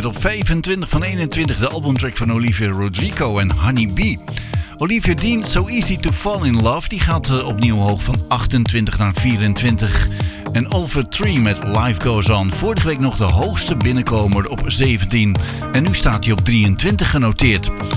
met op 25 van 21 de albumtrack van Olivia Rodrigo en Honey Bee. Olivia Dean, So Easy to Fall in Love, die gaat opnieuw hoog van 28 naar 24. En Over 3 met Life Goes On, vorige week nog de hoogste binnenkomer op 17. En nu staat hij op 23 genoteerd.